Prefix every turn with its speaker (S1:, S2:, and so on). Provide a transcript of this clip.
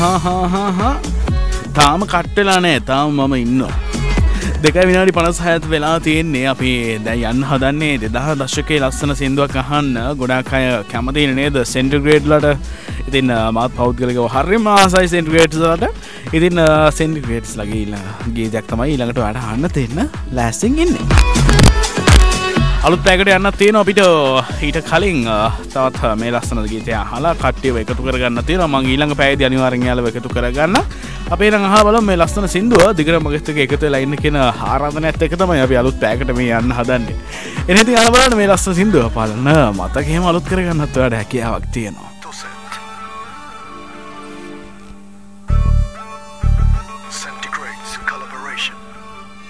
S1: තාම කට්ටලා නෑ. තාම මම ඉන්නවා. 2 විනාඩි 56ත් වෙලා තියෙන්නේ. අපි දැන් යන්න හදන්නේ 2000 දශකයේ ලස්සන සින්දුවක් අහන්න. ගොඩාක් අය කැමතිනේ නේද සෙන්ටිග්‍රේඩ් වලට. ඉතින් මාත් පෞද්ගලිකව හරියම ආසයි සෙන්ටිග්‍රේඩ්ස් වලට. ඉතින් සෙන්ටිග්‍රේඩ්ස් ලගේ ගීතයක් තමයි ඊළඟට ඔයාලට අහන්න තියෙන ලෑස්තියෙන් ඉන්නේ. අලුත් පැයකට යන්නත් තියෙනවා අපිට. ඊට කලින් තවත් මේ ලස්සන ගීතය අහලා කට්ටියව එකතු කරගන්න තියෙනවා. මම ඊළඟ පැයේදී අනිවාර්යෙන් යාළුවෝ එකතු කරගන්න. අපි නම් අහලා බලමු මේ ලස්සන සින්දුව දිගටම මගෙත් එක්ක එකතු වෙලා ඉන්න කියන ආරාධනයත් එක්ක තමයි අපි අලුත් පැයකට මේ යන්න හදන්නේ. එහෙනම් ඉතින් අහලා බලන්න මේ ලස්සන සින්දුව බලන්න මතකෙම අලුත් කරගන්නත් ඔයාලට හැකියාවක් තියෙනවා.